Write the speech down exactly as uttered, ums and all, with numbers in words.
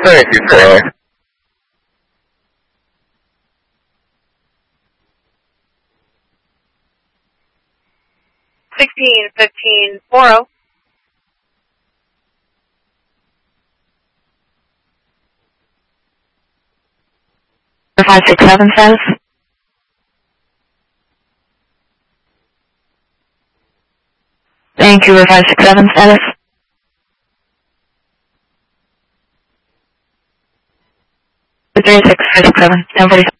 Thank you, sir. Sixteen fifteen four zero. Five six seven says. Thank you, five six seven status. three six five six seven, ten forty.